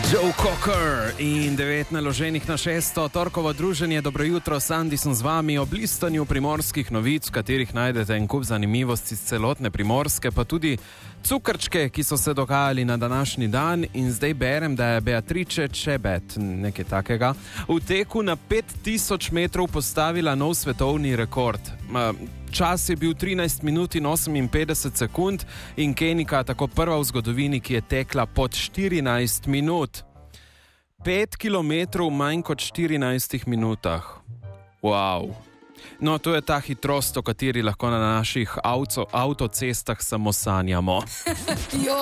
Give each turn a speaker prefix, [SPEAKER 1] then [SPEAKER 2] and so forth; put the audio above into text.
[SPEAKER 1] Joe Cocker in 9 naloženih na 6. torkovo druženje. Dobro jutro, Sandi sem z vami ob listanju primorskih novic, v katerih najdete en kup zanimivosti iz celotne Primorske, pa tudi cukrčke, ki so se dogajali na današnji dan. In zdaj berem, da je Beatrice Chebet, nekaj takega, v teku na 5000 metrov postavila nov svetovni rekord. Čas je bil 13 minut in 58 sekund in Kenijka tako prva v zgodovini, ki je tekla pod 14 minut. 5 kilometrov manj kot 14 minutah. Wow. No, to je ta hitrost, o kateri lahko na naših avtocestah samo sanjamo.